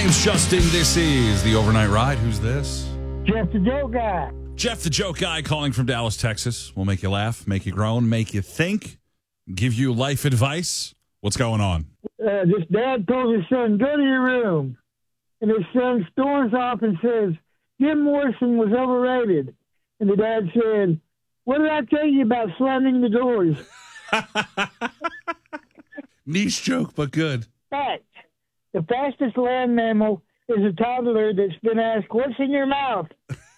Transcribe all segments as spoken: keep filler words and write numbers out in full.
name's Justin. This is the Overnight Ride. Who's this? Jeff the Joke Guy. Jeff the Joke Guy calling from Dallas, Texas. We'll make you laugh, make you groan, make you think, give you life advice. What's going on? Uh, this dad told his son, go to your room. And his son storms off and says, Jim Morrison was overrated. And the dad said, what did I tell you about slamming the doors? Niche joke, but good. Fact. The fastest land mammal is a toddler that's been asked, what's in your mouth?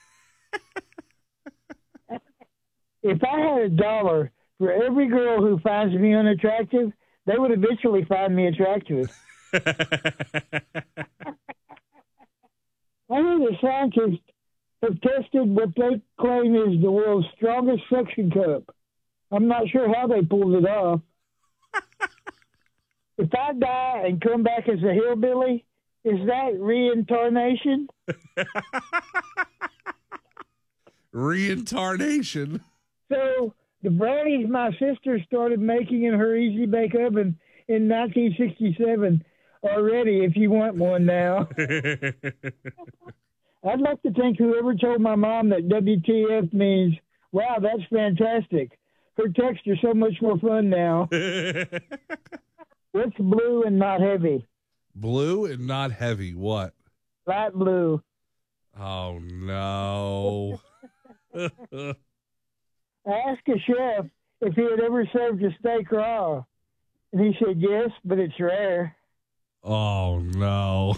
If I had a dollar for every girl who finds me unattractive, they would eventually find me attractive. I heard the scientists have tested what they claim is the world's strongest suction cup. I'm not sure how they pulled it off. If I die and come back as a hillbilly, is that reincarnation? Reincarnation. So the brownies my sister started making in her Easy Bake Oven in nineteen sixty-seven are ready if you want one now. I'd like to think whoever told my mom that W T F means, wow, that's fantastic. Her texts are so much more fun now. What's blue and not heavy? Blue and not heavy. What? Light blue. Oh, no. I asked a chef if he had ever served a steak raw. And he said, yes, but it's rare. Oh, no.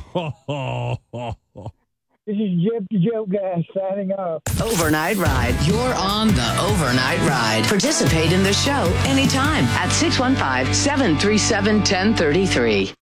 This is Jeff the Joke Guy signing off. Overnight Ride. You're on the Overnight Ride. Participate in the show anytime at six one five, seven three seven, one zero three three.